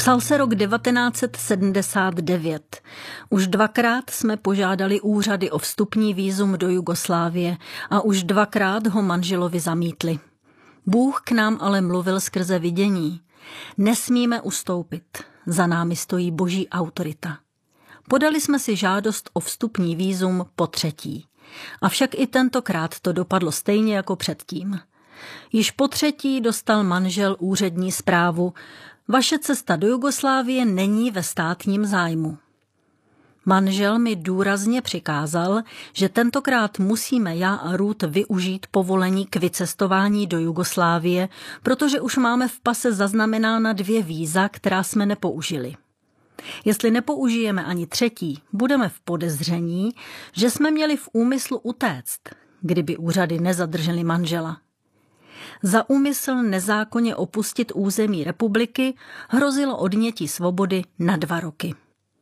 Psal se rok 1979. Už dvakrát jsme požádali úřady o vstupní vízum do Jugoslávie a už dvakrát ho manželovi zamítli. Bůh k nám ale mluvil skrze vidění. Nesmíme ustoupit, za námi stojí boží autorita. Podali jsme si žádost o vstupní vízum po třetí. Avšak i tentokrát to dopadlo stejně jako předtím. Již po třetí dostal manžel úřední zprávu: vaše cesta do Jugoslávie není ve státním zájmu. Manžel mi důrazně přikázal, že tentokrát musíme já a Ruth využít povolení k vycestování do Jugoslávie, protože už máme v pase zaznamenána 2 víza, která jsme nepoužili. Jestli nepoužijeme ani třetí, budeme v podezření, že jsme měli v úmyslu utéct, kdyby úřady nezadržely manžela. Za úmysl nezákonně opustit území republiky hrozilo odnětí svobody na 2 roky.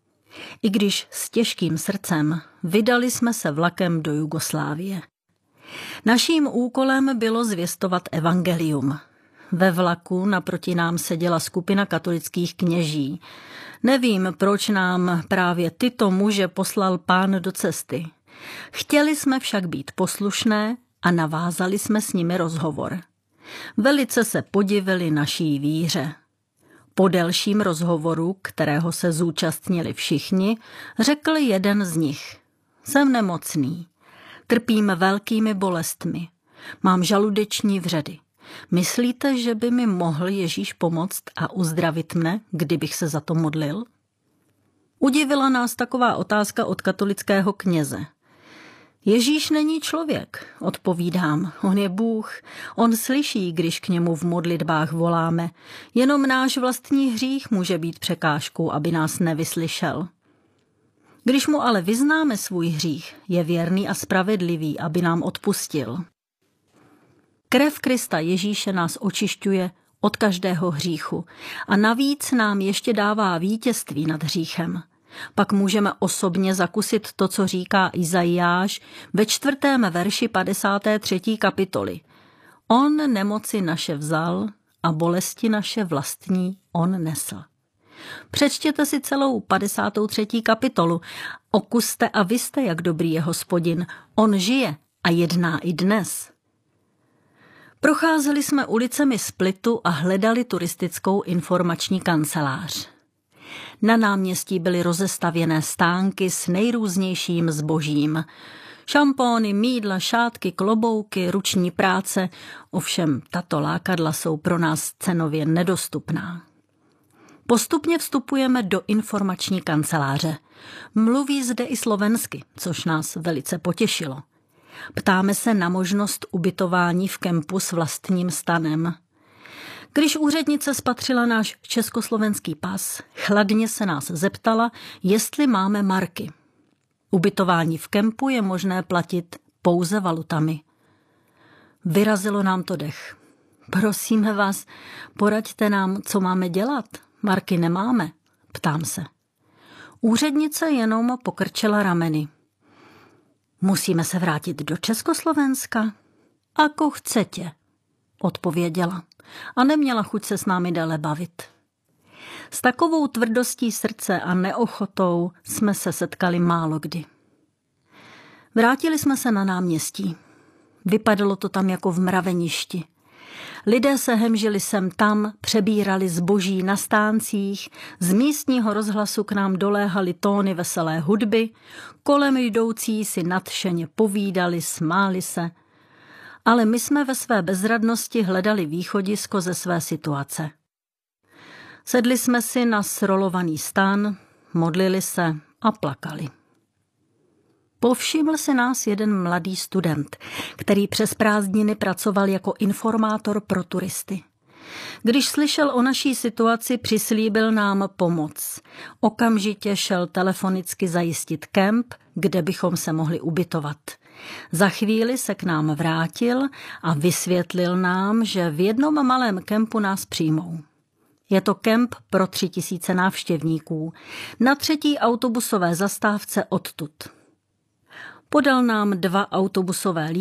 I když s těžkým srdcem vydali jsme se vlakem do Jugoslávie. Naším úkolem bylo zvěstovat evangelium. Ve vlaku naproti nám seděla skupina katolických kněží. Nevím, proč nám právě tyto muže poslal Pán do cesty. Chtěli jsme však být poslušné a navázali jsme s nimi rozhovor. Velice se podivili naší víře. Po delším rozhovoru, kterého se zúčastnili všichni, řekl jeden z nich: jsem nemocný, trpím velkými bolestmi, mám žaludeční vředy. Myslíte, že by mi mohl Ježíš pomoct a uzdravit mne, kdybych se za to modlil? Udivila nás taková otázka od katolického kněze. Ježíš není člověk, odpovídám, on je Bůh, on slyší, když k němu v modlitbách voláme, jenom náš vlastní hřích může být překážkou, aby nás nevyslyšel. Když mu ale vyznáme svůj hřích, je věrný a spravedlivý, aby nám odpustil. Krev Krista Ježíše nás očišťuje od každého hříchu a navíc nám ještě dává vítězství nad hříchem. Pak můžeme osobně zakusit to, co říká Izajáš ve 4. verši 53. kapitoly. On nemoci naše vzal a bolesti naše vlastní on nesl. Přečtěte si celou 53. kapitolu. Okuste a vyste, jak dobrý je Hospodin. On žije a jedná i dnes. Procházeli jsme ulicemi Splitu a hledali turistickou informační kancelář. Na náměstí byly rozestavěné stánky s nejrůznějším zbožím. Šampóny, mýdla, šátky, klobouky, ruční práce, ovšem tato lákadla jsou pro nás cenově nedostupná. Postupně vstupujeme do informační kanceláře. Mluví zde i slovensky, což nás velice potěšilo. Ptáme se na možnost ubytování v kempu s vlastním stanem. Když úřednice spatřila náš československý pas, chladně se nás zeptala, jestli máme marky. Ubytování v kempu je možné platit pouze valutami. Vyrazilo nám to dech. Prosíme vás, poraďte nám, co máme dělat. Marky nemáme, ptám se. Úřednice jenom pokrčila rameny. Musíme se vrátit do Československa? Ako chcete, odpověděla a neměla chuť se s námi dále bavit. S takovou tvrdostí srdce a neochotou jsme se setkali málo kdy. Vrátili jsme se na náměstí. Vypadalo to tam jako v mraveništi. Lidé se hemžili sem tam, přebírali zboží na stáncích, z místního rozhlasu k nám doléhaly tóny veselé hudby, kolem jdoucí si nadšeně povídali, smáli se. Ale my jsme ve své bezradnosti hledali východisko ze své situace. Sedli jsme si na srolovaný stán, modlili se a plakali. Povšiml si nás jeden mladý student, který přes prázdniny pracoval jako informátor pro turisty. Když slyšel o naší situaci, přislíbil nám pomoc. Okamžitě šel telefonicky zajistit kemp, kde bychom se mohli ubytovat. Za chvíli se k nám vrátil a vysvětlil nám, že v jednom malém kempu nás přijmou. Je to kemp pro 3000 návštěvníků, na 3. autobusové zastávce odtud. Podal nám 2 autobusové